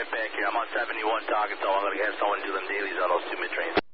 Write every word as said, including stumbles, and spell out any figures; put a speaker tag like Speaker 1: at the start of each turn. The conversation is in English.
Speaker 1: right back here. I'm on seventy-one talking, so I'm going to have someone do them dailies on those two mid-trains.